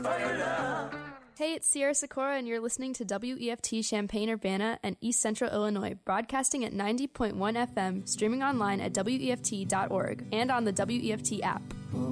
Hey, it's Sierra Sikora, and you're listening to WEFT Champaign-Urbana and East Central Illinois, broadcasting at 90.1 FM, streaming online at WEFT.org, and on the WEFT app.